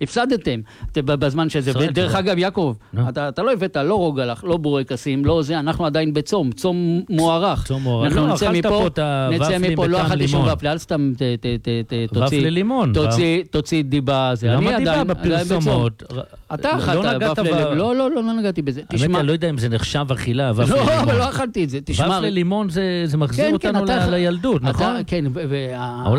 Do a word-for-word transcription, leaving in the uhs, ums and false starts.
הפסדתם בזמן שזה. ודרך אגב, יעקב, אתה לא הבאת, לא רוגלח, לא בורקסים, לא זה, אנחנו עדיין בצום, צום מוערך. צום מוערך. לא, אכלת פה את הוואפלים בטעם לימון. אל סתם ופלי לימון. תוציא דיבה. למה דיבה בפרסומות? אתה אכלת ופלי לימון. לא, לא, לא נגעתי בזה. האמת, אני לא יודע אם זה נחשב אכילה, ופלי לימון. לימון. לא, אבל לא אכלתי את זה. ופלי לימון זה מחזיר אותנו לילדות, נכון? כן,